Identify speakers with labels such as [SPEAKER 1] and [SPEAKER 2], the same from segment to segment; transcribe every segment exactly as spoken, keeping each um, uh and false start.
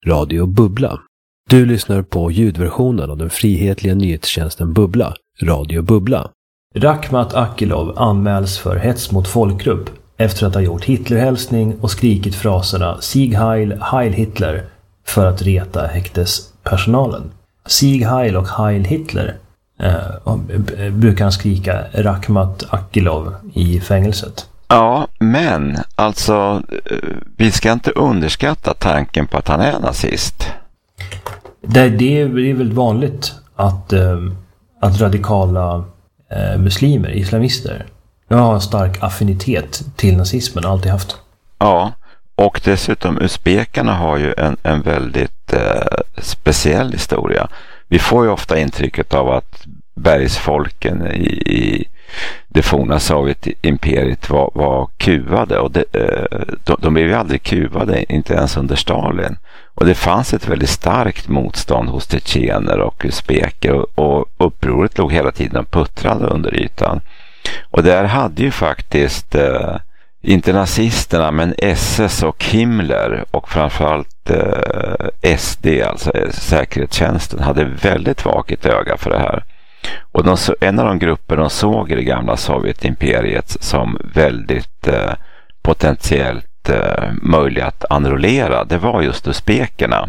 [SPEAKER 1] Radio Bubbla. Du lyssnar på ljudversionen av den frihetliga nyhetstjänsten Bubbla, Radio Bubbla. Rakhmat Akilov anmäls för hets mot folkgrupp efter att ha gjort Hitlerhälsning och skrikit fraserna Sieg Heil, Heil Hitler för att reta häktespersonalen. Sieg Heil och Heil Hitler eh, brukar han skrika Rakhmat Akilov i fängelset.
[SPEAKER 2] Ja, men alltså vi ska inte underskatta tanken på att han är nazist.
[SPEAKER 1] Det, det är väldigt vanligt att, eh, att radikala eh, muslimer, islamister, har en stark affinitet till nazismen, alltid haft.
[SPEAKER 2] Ja, och dessutom usbekerna har ju en, en väldigt eh, speciell historia. Vi får ju ofta intrycket av att bergsfolken i, i det forna Sovjetimperiet var, var kuvade, och det, de, de blev ju aldrig kuvade, inte ens under Stalin. Och det fanns ett väldigt starkt motstånd hos tjetjener och usbeker, och, och upproret låg hela tiden och puttrade under ytan. Och där hade ju faktiskt eh, inte nazisterna, men S S och Himmler och framförallt eh, S D, alltså säkerhetstjänsten, hade väldigt vaket öga för det här. Och de, en av de grupper de såg i det gamla Sovjetimperiet som väldigt eh, potentiellt eh, möjliga att annullera, det var just usbekerna.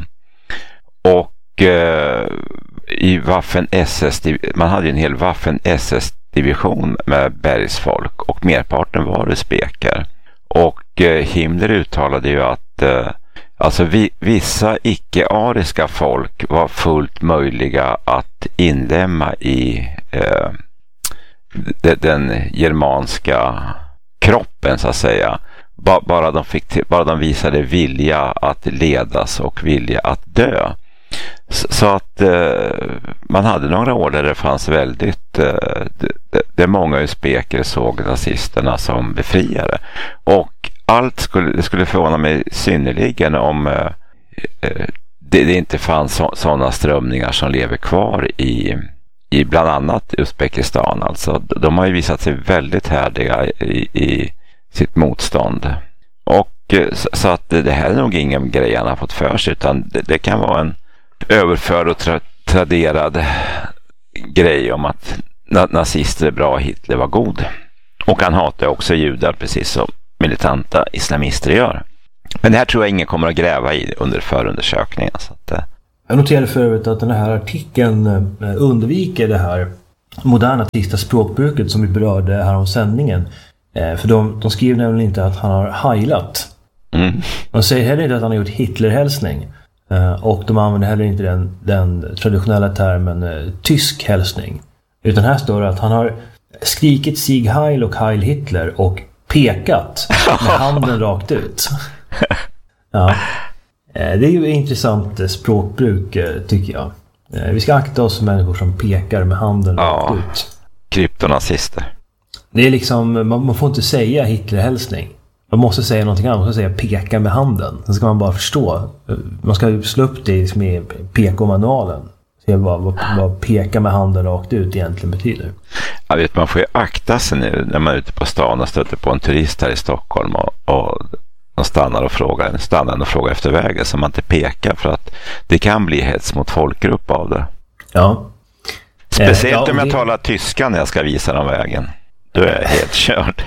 [SPEAKER 2] Och eh, i Waffen-S S, man hade ju en hel Waffen-S S-division med bergsfolk, och merparten var usbeker. Och eh, Himmler uttalade ju att eh, alltså vi, vissa icke-ariska folk var fullt möjliga att inlämna i eh, de, den germanska kroppen, så att säga. Ba, bara, de fick, bara de visade vilja att ledas och vilja att dö. Så, så att eh, man hade några år där det fanns väldigt eh, det, det många usbeker såg nazisterna som befriare. Och allt skulle, det skulle förvåna mig synnerligen om eh, det, det inte fanns sådana strömningar som lever kvar i, i bland annat Uzbekistan. Alltså, de har ju visat sig väldigt härdiga i, i sitt motstånd. Och så, så att det här är nog ingen grej han har fått för sig, utan det, det kan vara en överförd och tra, traderad grej om att na, nazister är bra, Hitler var god. Och han hatar också judar, precis som militanta islamister gör. Men det här tror jag ingen kommer att gräva i under förundersökningen. Så att, eh.
[SPEAKER 1] Jag noterade för övrigt att den här artikeln undviker det här moderna trista språkbruket som vi berörde här om sändningen. Eh, för de, de skriver nämligen inte att han har heilat.
[SPEAKER 2] Mm.
[SPEAKER 1] De säger heller inte att han har gjort Hitlerhälsning. Eh, och de använder heller inte den, den traditionella termen eh, tysk hälsning. Utan här står det att han har skrikit Sieg Heil och Heil Hitler och pekat med handen rakt ut. Ja. Det är ju intressant språkbruk, tycker jag. Vi ska akta oss för människor som pekar med handen
[SPEAKER 2] ja,
[SPEAKER 1] rakt ut.
[SPEAKER 2] Kryptonazister.
[SPEAKER 1] Det är liksom, man, man får inte säga Hitlerhälsning. Man måste säga någonting annat. Man måste säga peka med handen. Sen ska man bara förstå. Man ska slå upp det med P K-manualen. Se vad, vad, vad peka med handen rakt ut egentligen betyder.
[SPEAKER 2] Jag vet, man får ju akta sig nu när man är ute på stan och stöter på en turist här i Stockholm och, och de stannar och frågar, stannar och frågar efter vägen, så man inte pekar, för att det kan bli hets mot folkgrupp av det.
[SPEAKER 1] Ja.
[SPEAKER 2] Speciellt
[SPEAKER 1] eh, ja,
[SPEAKER 2] om jag
[SPEAKER 1] det...
[SPEAKER 2] talar tyska när jag ska visa dem vägen. Då är jag helt körd.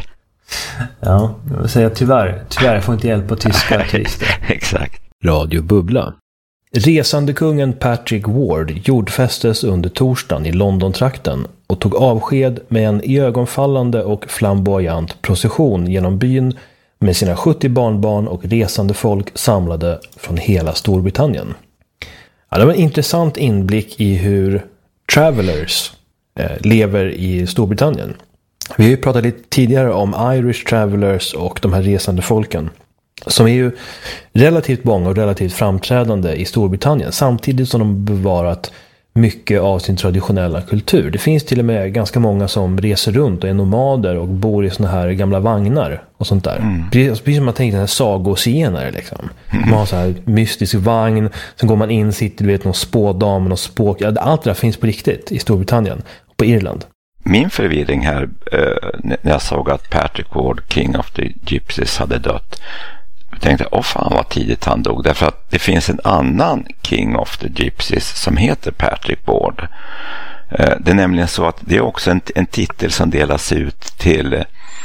[SPEAKER 1] Ja, jag vill säga tyvärr. Tyvärr jag får inte hjälp på tyska turister.
[SPEAKER 2] Exakt.
[SPEAKER 1] Radio Bubbla. Resandekungen Patrick Ward jordfästes under torsdagen i London-trakten och tog avsked med en iögonfallande och flamboyant procession genom byn med sina sjuttio barnbarn och resande folk samlade från hela Storbritannien. Ja, det var en intressant inblick i hur travelers eh, lever i Storbritannien. Vi har ju pratat lite tidigare om Irish travelers och de här resande folken, som är ju relativt många och relativt framträdande i Storbritannien, samtidigt som de bevarat mycket av sin traditionella kultur. Det finns till och med ganska många som reser runt och är nomader och bor i såna här gamla vagnar och sånt där. Mm. Precis som man tänker den här sagosienare liksom. Mm. Man har så här mystisk vagn, sen går man in, sitter du vet någon spådam och spåk. Ja, allt det där finns på riktigt i Storbritannien och på Irland.
[SPEAKER 2] Min förvirring här eh, när jag såg att Patrick Ward, King of the Gypsies, hade dött. Jag tänkte, åh fan vad tidigt han dog. Därför att det finns en annan King of the Gypsies som heter Patrick Ward. Det är nämligen så att det är också en, en titel som delas ut till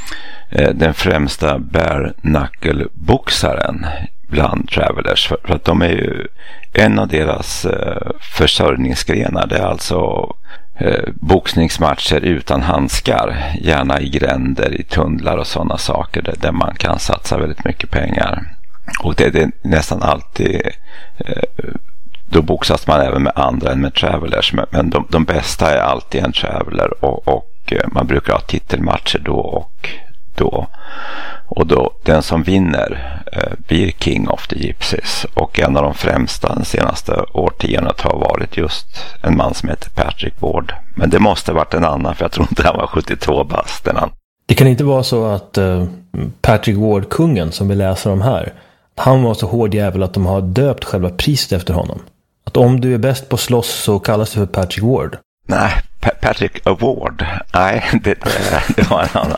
[SPEAKER 2] den främsta bare knuckle-boxaren bland travelers. För, för att de är ju en av deras försörjningsgrenar. Det är alltså eh, boxningsmatcher utan handskar. Gärna i gränder, i tunnlar och sådana saker där, där man kan satsa väldigt mycket pengar. Och det, det är nästan alltid... Eh, då boxas man även med andra än med travelers. Men, men de, de bästa är alltid en traveler. Och, och man brukar ha titelmatcher då och då. Och då den som vinner eh, blir King of the Gypsies. Och en av de främsta den senaste årtiondet har varit just en man som heter Patrick Ward. Men det måste ha varit en annan, för jag tror inte han var sjuttiotvå bast.
[SPEAKER 1] Det kan inte vara så att uh, Patrick Ward, kungen som vi läser om här, han var så hård jävel att de har döpt själva priset efter honom. Att om du är bäst på slåss så kallas det för Patrick Ward.
[SPEAKER 2] Nej, pa- Patrick Award. Nej, det, det var en annan.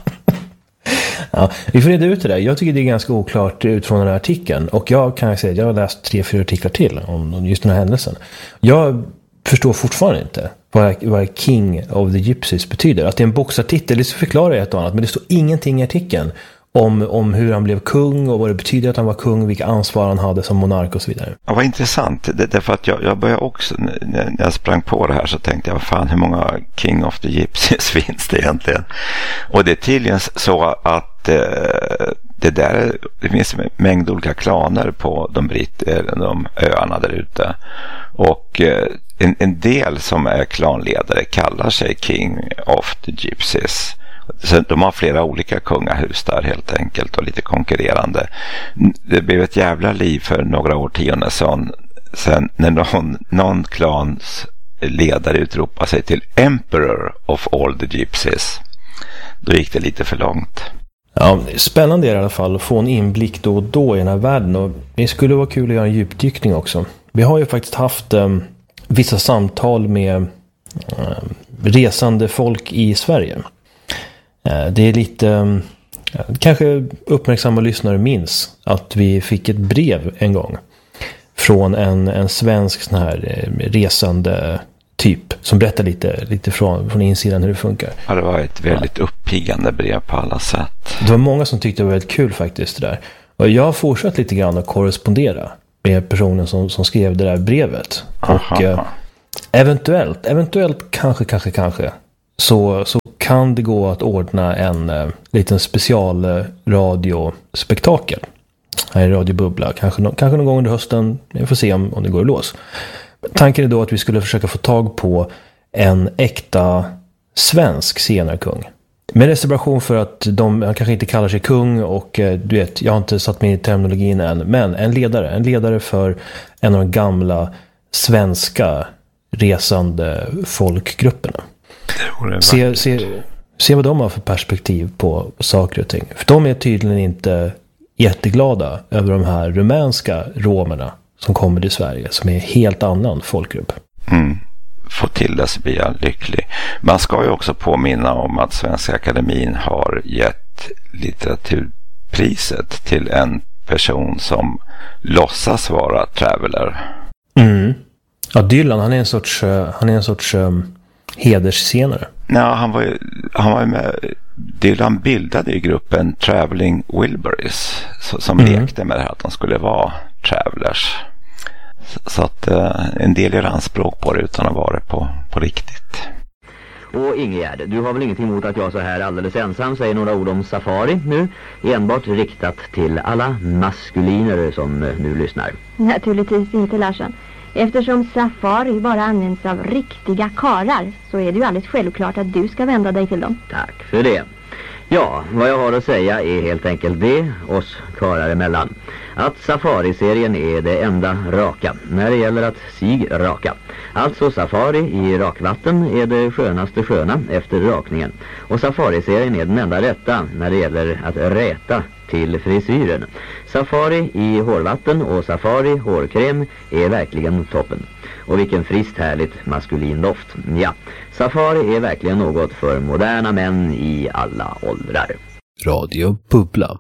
[SPEAKER 1] Ja, vi får reda ut det där. Jag tycker det är ganska oklart utifrån den här artikeln. Och jag kan säga att jag har läst tre, fyra artiklar till om just den här händelsen. Jag förstår fortfarande inte vad, vad King of the Gypsies betyder. Att det är en boxartitel, det förklarar ett och annat. Men det står ingenting i artikeln om, om hur han blev kung och vad det betyder att han var kung, vilka ansvar han hade som monark och så vidare.
[SPEAKER 2] Ja, vad intressant. Det, därför att jag, jag började också, när jag sprang på det här så tänkte jag, vad fan, hur många King of the Gypsies finns det egentligen? Och det är tydligen så att eh, det där, det finns en mängd olika klaner på de, britt, de öarna där ute. Och eh, en, en del som är klanledare kallar sig King of the Gypsies. Så de har flera olika kungahus där helt enkelt och lite konkurrerande. Det blev ett jävla liv för några årtionden sedan, sen när någon, någon klans ledare utropade sig till Emperor of all the Gypsies. Då gick det lite för långt.
[SPEAKER 1] Ja, spännande är i alla fall att få en inblick då och då i den här världen, och det skulle vara kul att göra en djupdykning också. Vi har ju faktiskt haft um, vissa samtal med um, resande folk i Sverige. Det är lite, kanske uppmärksamma lyssnare minns att vi fick ett brev en gång från en, en svensk sån här resande typ som berättar lite, lite från, från insidan hur det funkar.
[SPEAKER 2] Ja, det var ett väldigt uppiggande brev på alla sätt.
[SPEAKER 1] Det var många som tyckte det var väldigt kul faktiskt det där. Och jag har fortsatt lite grann att korrespondera med personen som, som skrev det där brevet.
[SPEAKER 2] Aha.
[SPEAKER 1] Och eh, eventuellt, eventuellt kanske, kanske, kanske så, så kan det gå att ordna en eh, liten special eh, radiospektakel här i Radio Bubbla. Kanske, no- kanske någon gång under hösten. Vi får se om, om det går i lås. Tanken är då att vi skulle försöka få tag på en äkta svensk senarkung. Med reservation för att de han kanske inte kallar sig kung och eh, du vet, jag har inte satt mig i terminologin än. Men en ledare, en ledare för en av de gamla svenska resande folkgrupperna. Se, se, se vad de har för perspektiv på saker och ting. För de är tydligen inte jätteglada över de här rumänska romerna som kommer till Sverige, som är en helt annan folkgrupp.
[SPEAKER 2] Mm. Få till det så blir jag lycklig. Man ska ju också påminna om att Svenska Akademin har gett litteraturpriset till en person som låtsas vara traveler.
[SPEAKER 1] Mm. Ja, Dylan, han är en sorts, han är en sorts um, hedersscenare.
[SPEAKER 2] Ja, han var ju, han var ju med. Dylan bildade i gruppen Traveling Wilburys som mm. lekte med det här att de skulle vara travelers. Så, så att uh, en del gör anspråk på det utan att vara det på, på riktigt.
[SPEAKER 3] Och Ingegärd, du har väl ingenting emot att jag så här alldeles ensam säger några ord om safari nu? Enbart riktat till alla maskuliner som nu lyssnar.
[SPEAKER 4] Naturligtvis inte, Larsson. Eftersom safari bara används av riktiga karar så är det ju alldeles självklart att du ska vända dig till dem.
[SPEAKER 3] Tack för det. Ja, vad jag har att säga är helt enkelt det, oss karar emellan, att Safari-serien är det enda raka när det gäller att sig raka. Alltså Safari i rakvatten är det skönaste sköna efter rakningen. Och Safari-serien är den enda rätta när det gäller att räta till frisyren. Safari i hårvatten och Safari hårkräm är verkligen toppen. Och vilken friskt härligt maskulin doft. Ja, Safari är verkligen något för moderna män i alla åldrar.
[SPEAKER 1] Radio Bubbla.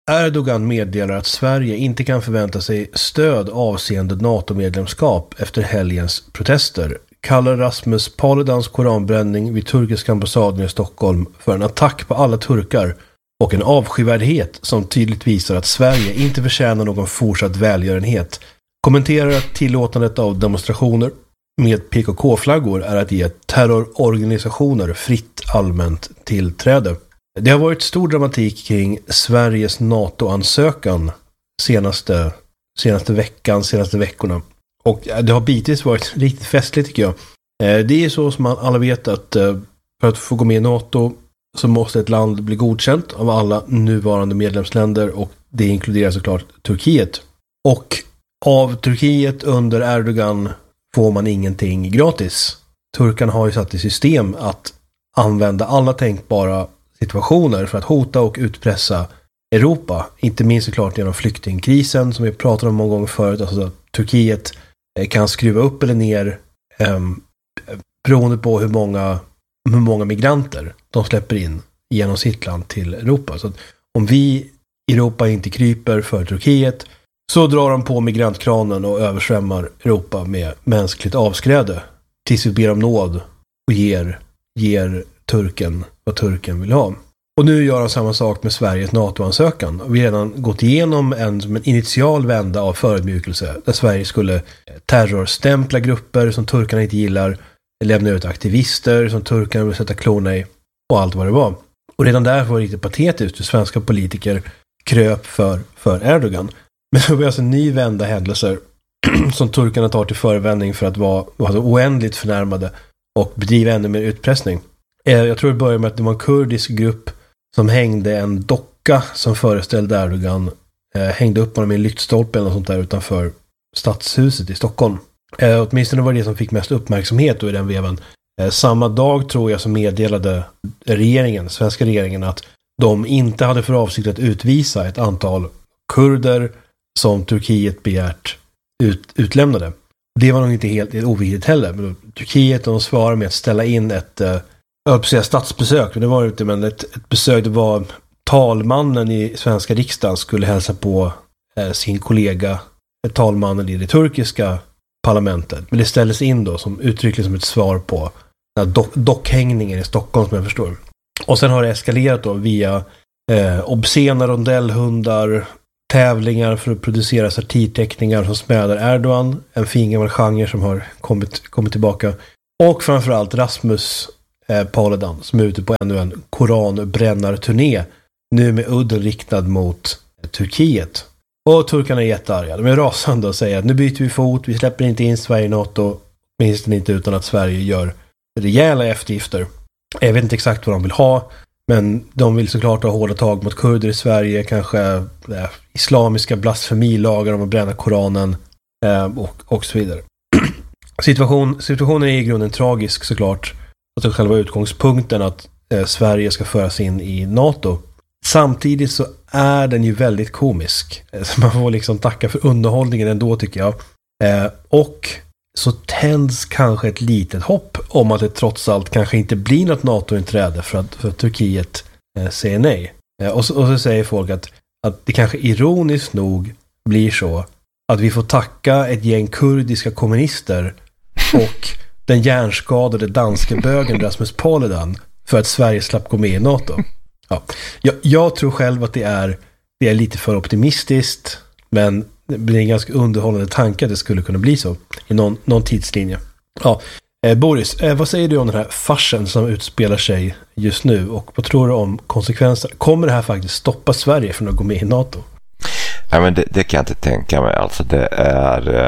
[SPEAKER 1] Erdogan meddelar att Sverige inte kan förvänta sig stöd avseende NATO-medlemskap efter helgens protester. Kallar Rasmus Paludans koranbränning vid turkiska ambassaden i Stockholm för en attack på alla turkar och en avskyvärdhet som tydligt visar att Sverige inte förtjänar någon fortsatt välgörenhet. Kommenterar att tillåtandet av demonstrationer med P K K-flaggor är att ge terrororganisationer fritt allmänt tillträde. Det har varit stor dramatik kring Sveriges NATO-ansökan senaste, senaste veckan, senaste veckorna. Och det har bitvis varit riktigt festligt tycker jag. Det är så som alla vet att för att få gå med i NATO så måste ett land bli godkänt av alla nuvarande medlemsländer och det inkluderar såklart Turkiet. Och av Turkiet under Erdogan får man ingenting gratis. Turkarna har ju satt i system att använda alla tänkbara situationer för att hota och utpressa Europa. Inte minst såklart genom flyktingkrisen som vi pratade om många gånger förut. Alltså att Turkiet kan skruva upp eller ner eh, beroende på hur många, hur många migranter de släpper in genom sitt land till Europa. Så att om vi i Europa inte kryper för Turkiet så drar de på migrantkranen och översvämmar Europa med mänskligt avskräde tills vi ber om nåd och ger, ger turken vad turken vill ha. Och nu gör de samma sak med Sveriges NATO-ansökan. Vi har redan gått igenom en, en initial vända av förödmjukelse där Sverige skulle terrorstämpla grupper som turkarna inte gillar, lämna ut aktivister som turkarna vill sätta klorna i och allt vad det var. Och redan där var det riktigt patetiskt hur svenska politiker kröp för, för Erdogan. Men det var alltså en ny vända händelser som turkarna tar till förevändning för att vara, vara oändligt förnärmade och bedriva ännu mer utpressning. Jag tror det började med att det var en kurdisk grupp som hängde en docka som föreställde Erdogan, eh, hängde upp honom i en lyktstolpe eller något sånt där utanför stadshuset i Stockholm. Eh, åtminstone var det det som fick mest uppmärksamhet då i den vevan. Eh, samma dag tror jag som meddelade regeringen, svenska regeringen, att de inte hade för avsikt att utvisa ett antal kurder som Turkiet begärt ut, utlämnade. Det var nog inte helt oviktigt heller. Men Turkiet de svarade med att ställa in ett eh, jag vill säga statsbesök, men det var inte men ett, ett besök, det var talmannen i svenska riksdagen skulle hälsa på eh, sin kollega, talmannen i det turkiska parlamentet. Men det ställdes in då som uttryckligen som ett svar på den dock, dockhängningen i Stockholm som jag förstår. Och sen har det eskalerat då via eh, obscena rondellhundar, tävlingar för att producera satirteckningar som smädar Erdogan, en fin gammal genre som har kommit, kommit tillbaka. Och framförallt Rasmus eh, Paludan som är ute på ännu en koranbrännarturné, nu med udden riktad mot eh, Turkiet. Och turkarna är jättearga. De är rasande och säger att nu byter vi fot, vi släpper inte in Sverige i NATO, minst inte utan att Sverige gör rejäla eftergifter. Jag vet inte exakt vad de vill ha, men de vill såklart ha hårda tag mot kurder i Sverige, kanske äh, islamiska blasfemilagar om att bränna Koranen äh, och, och så vidare. Situation, situationen är i grunden tragisk såklart. Alltså själva utgångspunkten att äh, Sverige ska föras in i NATO. Samtidigt så är den ju väldigt komisk. Så man får liksom tacka för underhållningen ändå tycker jag. Äh, och så tänds kanske ett litet hopp om att det trots allt kanske inte blir något NATO-inträde för att, för att Turkiet eh, säger nej. Eh, och, så, och så säger folk att, att det kanske ironiskt nog blir så att vi får tacka ett gäng kurdiska kommunister och den hjärnskadade danska bögen Rasmus Paludan för att Sverige slapp gå med i NATO. Ja. Jag, jag tror själv att det är, det är lite för optimistiskt, men det blir en ganska underhållande tanke att det skulle kunna bli så i någon, någon tidslinje. Ja, eh, Boris, eh, vad säger du om den här farsen som utspelar sig just nu och vad tror du om konsekvenserna? Kommer det här faktiskt stoppa Sverige från att gå med i NATO?
[SPEAKER 2] Ja, men det, det kan jag inte tänka mig. Alltså det är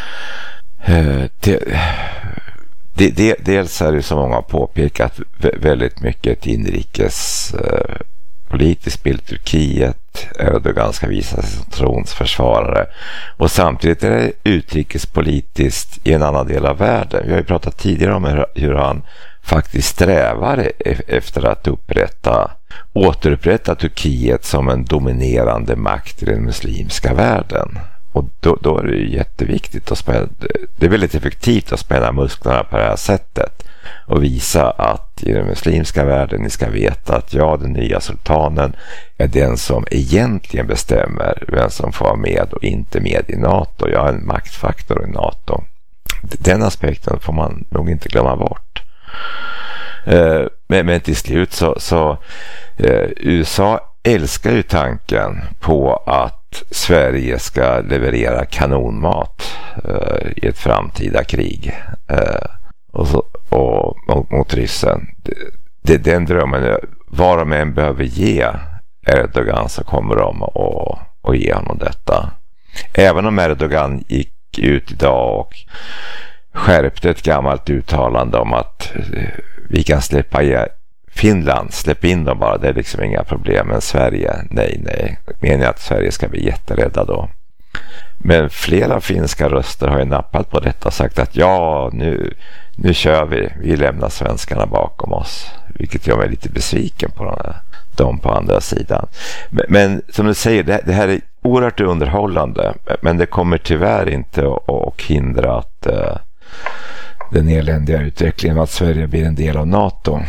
[SPEAKER 2] eh, det, det, det, dels är det som många har påpekat väldigt mycket ett inrikes eh, politiskt bild. Turkiet, Erdogan ska visa sig som tronsförsvarare, och samtidigt är det utrikespolitiskt i en annan del av världen. Vi har ju pratat tidigare om hur han faktiskt strävar efter att upprätta, återupprätta Turkiet som en dominerande makt i den muslimska världen. och då, då är det ju jätteviktigt att spela, det är väldigt effektivt att spela musklerna på det här sättet och visa att i den muslimska världen ni ska veta att ja, den nya sultanen är den som egentligen bestämmer vem som får vara med och inte med i NATO. Jag är en maktfaktor i NATO. Den aspekten får man nog inte glömma bort. Eh, men, men till slut så, så eh, U S A älskar ju tanken på att Sverige ska leverera kanonmat eh, i ett framtida krig eh, och, så, och mot, mot ryssen. Det, det, den drömmen, vad de än behöver ge Erdogan så kommer de att, att ge honom detta. Även om Erdogan gick ut idag och skärpte ett gammalt uttalande om att vi kan släppa i Finland, släpp in dem bara, det är liksom inga problem. Men Sverige, nej, nej. Menar jag att Sverige ska bli jätterädda då. Men flera finska röster har ju nappat på detta och sagt att ja, nu, nu kör vi. Vi lämnar svenskarna bakom oss. Vilket jag är lite besviken på de, de på andra sidan. Men, men som du säger, det, det här är oerhört underhållande. Men det kommer tyvärr inte att, att hindra att uh, den eländiga utvecklingen att Sverige blir en del av NATO.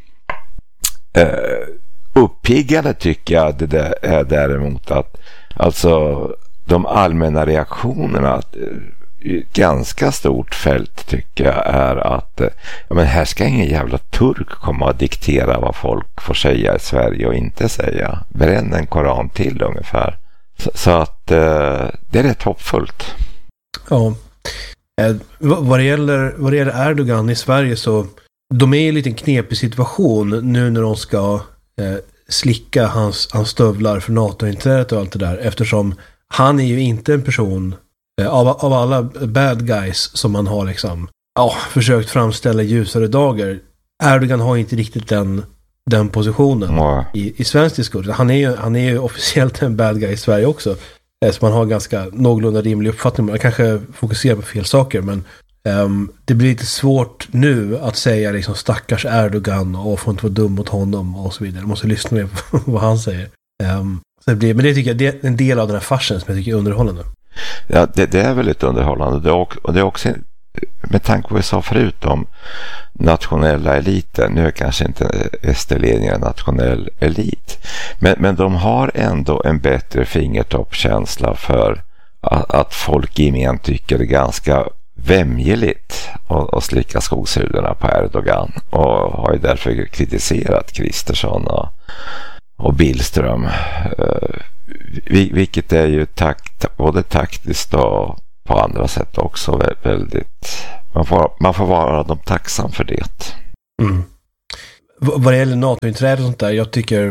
[SPEAKER 2] Uh, uppiggande tycker jag det där är däremot att alltså de allmänna reaktionerna uh, ganska stort fält tycker jag är att uh, ja, men här ska ingen jävla turk komma och diktera vad folk får säga i Sverige och inte säga. Bränn en koran till ungefär. Så, så att uh, det är rätt hoppfullt.
[SPEAKER 1] Ja. Eh, vad, det gäller, vad det gäller Erdogan i Sverige så de är i en liten knepig situation nu när de ska eh, slicka hans, hans stövlar för NATO-inträdet och allt det där, eftersom han är ju inte en person eh, av, av alla bad guys som man har liksom ja, försökt framställa ljusare dagar. Erdogan har inte riktigt den, den positionen mm. i, i svensk diskurs. Han är, ju, han är ju officiellt en bad guy i Sverige också. Så man har ganska någorlunda rimlig uppfattning. Man kanske fokuserar på fel saker, men um, det blir lite svårt nu att säga liksom stackars Erdogan och får inte vara dum mot honom och så vidare. Man måste lyssna mer på vad han säger. Um, så det blir, men det tycker jag det är en del av den här farsen som jag tycker är underhållande.
[SPEAKER 2] Ja, det, det är väldigt underhållande. Det är också, och det är också med tanke på vad vi sa förut om nationella eliten. Nu är kanske inte S D-ledningen en nationell elit. Men, men de har ändå en bättre fingertoppkänsla för att, att folk i gemen tycker det är ganska vämjeligt att, att slicka skogshudorna på Erdogan. Och har ju därför kritiserat Kristersson och, och Billström. Uh, vilket är ju takt, både taktiskt och på andra sätt också väldigt, man får, man får vara dem tacksam för det.
[SPEAKER 1] Mm. V- vad det gäller NATO-inträde och sånt där, jag tycker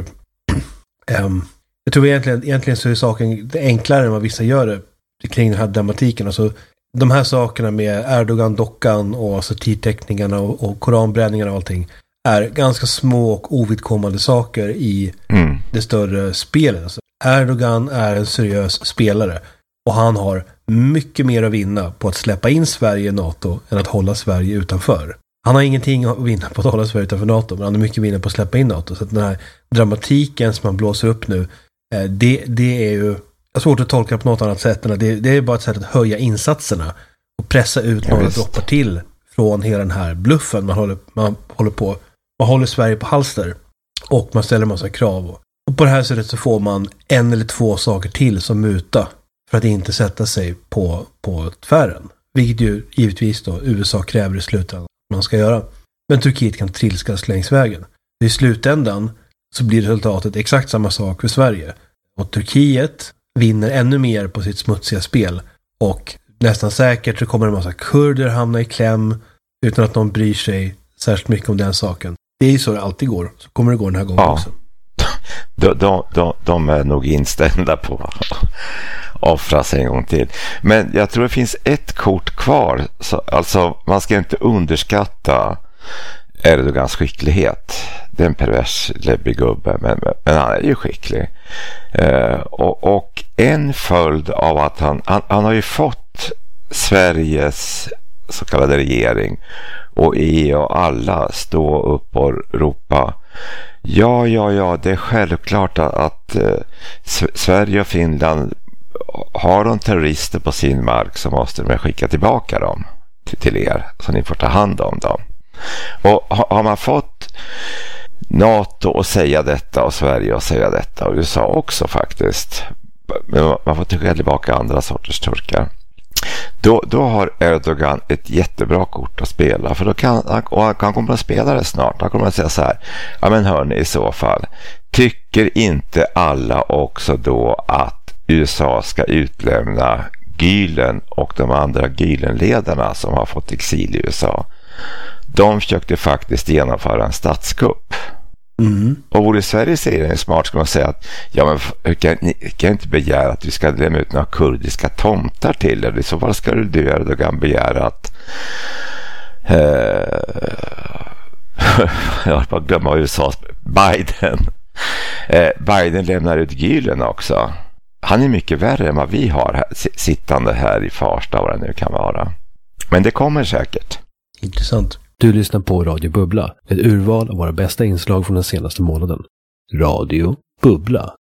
[SPEAKER 1] um, jag tror egentligen, egentligen så är saken enklare än vad vissa gör det kring den här dramatiken. Alltså, de här sakerna med Erdogan-dockan och alltså tidteckningarna och, och koranbränningarna och allting är ganska små och ovidkommande saker i mm. det större spelet. Alltså, Erdogan är en seriös spelare och han har mycket mer att vinna på att släppa in Sverige i NATO än att hålla Sverige utanför. Han har ingenting att vinna på att hålla Sverige utanför NATO, men han har mycket att vinna på att släppa in NATO. Så att den här dramatiken som man blåser upp nu, det, det är ju svårt att tolka på något annat sätt än att det, det är bara ett sätt att höja insatserna och pressa ut några ja, droppar till från hela den här bluffen man håller, man håller på. Man håller Sverige på halster och man ställer en massa krav. Och på det här sättet så får man en eller två saker till som muta för att inte sätta sig på, på tvären. Vilket ju givetvis då U S A kräver i slutändan man ska göra. Men Turkiet kan trilskas längs vägen. I slutändan så blir resultatet exakt samma sak för Sverige. Och Turkiet vinner ännu mer på sitt smutsiga spel. Och nästan säkert så kommer en massa kurder hamna i kläm utan att någon bryr sig särskilt mycket om den saken. Det är ju så det alltid går. Så kommer det gå den här gången ja. också.
[SPEAKER 2] De, de, de, de är nog inställda på att offra sig en gång till. Men jag tror det finns ett kort kvar. Så, alltså man ska inte underskatta Erdogans skicklighet. Det är en pervers läbbig gubbe, men, men han är ju skicklig. Eh, och, och en följd av att han, han, han har ju fått Sveriges så kallade regering och E U och alla stå upp och ropa ja, ja, ja, det är självklart att, att uh, S- Sverige och Finland har de terrorister på sin mark så måste de skicka tillbaka dem till, till er så ni får ta hand om dem. Och har man fått NATO att säga detta och Sverige att säga detta och U S A också faktiskt, men man får skicka tillbaka andra sorters turkar, då, då har Erdogan ett jättebra kort att spela, för då kan och han kan komma att spela det snart. Han kommer att säga så här: ja men hörni, i så fall tycker inte alla också då att U S A ska utlämna Gülen och de andra Gülen-ledarna som har fått exil i U S A? De försökte faktiskt genomföra en statskupp. Mm. Och vore Sveriges regering smart skulle man säga att ja men hur kan, ni kan inte begära att vi ska lämna ut några kurdiska tomtar till er. I så fall ska du Erdogan begära att eh, jag har bara glömma U S A:s Biden eh, Biden lämnar ut Gülen också. Han är mycket värre än vad vi har här, sittande här i Farsta, vad det nu kan vara. Men det kommer säkert.
[SPEAKER 1] Intressant. Du lyssnar på Radio Bubbla, ett urval av våra bästa inslag från den senaste månaden. Radio Bubbla.